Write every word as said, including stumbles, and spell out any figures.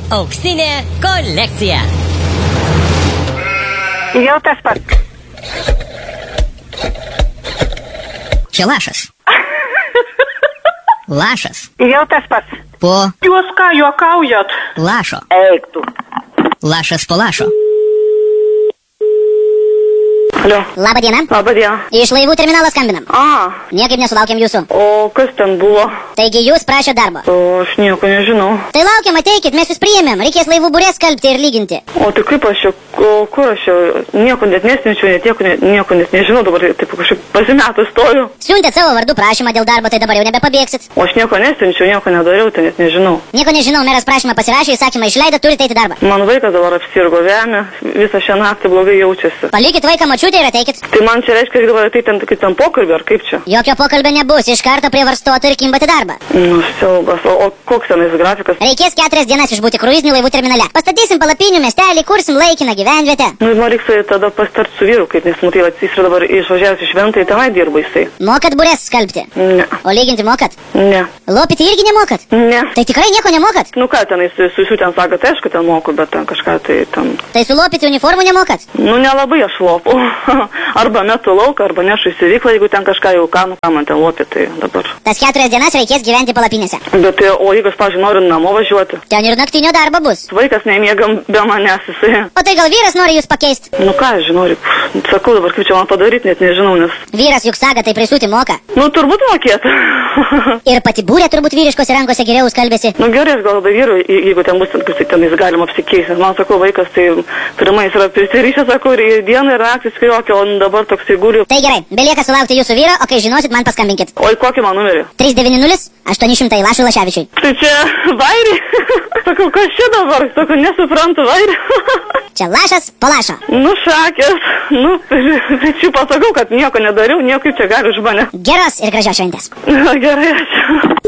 Auksinė kolekcija. Jau tas pats. Čia lašas. Lašas. Jau tas pats. Po Jūs ką juokaujat? lašo. Eik tu. Lašas po lašo. Alio. Labą dieną. Labą dieną. Iš laivų terminalo skambinam. A, Niekaip nesulaukėm jūsų. o kas ten buvo? Taigi jūs prašė darbo. O aš nieko nežinau. Tai laukiam, ateikit, mes jūs priėmėm. Reikės laivų burės skalbti ir lyginti. O tai kaip aš čia, o kur aš čia, nieko net nesinčiau, net nieko, net, nieko net nežinau, dabar taip kažkaip pasimetus stoju. Siuntėt savo vardu prašymą dėl darbo, tai dabar jau nebepabėgsit. O aš nieko nesinčiau, nieko nedariau, tai net nežinau. Nieko nežinau, meras prašymą pasirašė, įsakymą išleido, turite eiti darbą. Man vaikas dabar apsirgo vemė, visą šią naktį blogai jaučiasi. Palikit vaiką močiutę ir ateikit. Tai man čia reiškia, kad dabar tai ten, ten pokalbį, ar kaip čia? Jokio pokalbio nebus, iš karto prie varstoto ir kimbati darbą. Nu, siaubas, o, o koks tenais grafikas? Reikės keturias dienas išbūti kruizinių laivų terminale. Pastatysim palapinių miestelį, kursim laikiną gyvenvietę. Nu, man reiks tada pasitart su vyru, kaip nes matai, jis yra dabar išvažiavęs iš Šventai, tenai dirba jisai. Mokat burės skalbti? Ne. O lyginti mokat? Ne. Lopyti irgi nemokat? Ne. Tai tikrai nieko nemokat? Nu ką tenais, su jūsų ten sako, tai aišku, ten moku, bet ten kažką tai ten... Tai sulopyti uniformų nemokat? Nu, nelabai aš lopu. Arba metu lauką, arba nešu į sivyklą, jeigu ten kažką jau ką, nu ką man ten lopyti, tai dabar. Tas keturias dienas reikės gyventi palapinėse. Bet tai, o jeigu aš, pavyzdžiui, noriu namo važiuoti? Ten ir naktinio darbo bus. Vaikas nemiegam be manęs, jisai. O tai gal vyras nori jūs pakeisti? Nu ką, aš žinau, sakau dabar, kaip čia man padaryti, net nežinau, nes... Vyras juk saga, tai prisūti moka. Nu, turbūt mokėtų. Ir pati būrė turbūt vyriškose rankose geriau skalbėsi. Nu gerai, aš gal tada vyrui, jeigu ten bus, kaip tai tenais galima apsikeisti. Man sakau, vaikas, tai pirmais yra prisirišęs, sakau, ir dieną ir naktį skriokė, o dabar toksai guli. Tai gerai, belieka sulaukti jūsų vyro, o kai žinosit, man paskambinkit. O į kokį man numerį? trys devyni nulis aštuoni šimtai Lašui Laševičiui. Tai čia vairį? Sakau, kas čia dabar? Sakau, nesuprantu vairį. Čia lašas po lašo. Nu, šakės. Nu, tai čia pasakau, kad nieko nedariau, nieko čia gali už mane. Geros ir gražios šventės. Gerai, ačiū.